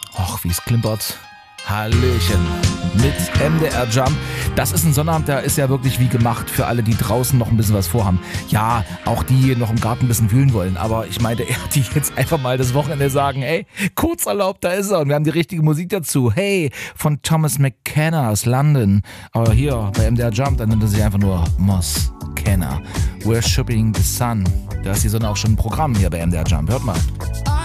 Och, wie es klimpert. Hallöchen mit MDR Jump. Das ist ein Sonnabend, der ist ja wirklich wie gemacht für alle, die draußen noch ein bisschen was vorhaben. Ja, auch die noch im Garten ein bisschen wühlen wollen. Aber ich meinte eher, die jetzt einfach mal das Wochenende sagen, ey, kurz erlaubt, da ist er. Und wir haben die richtige Musik dazu. Hey, von Thomas McKenna aus London. Aber hier bei MDR Jump, dann nennt er sich einfach nur Moss Kenner. Worshipping the Sun. Da ist die Sonne auch schon ein Programm hier bei MDR Jump. Hört mal.